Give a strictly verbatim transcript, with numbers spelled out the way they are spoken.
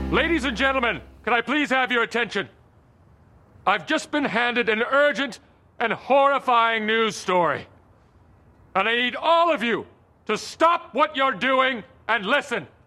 Ladies and gentlemen, can I please have your attention? I've just been handed an urgent and horrifying news story. And I need all of you to stop what you're doing and listen.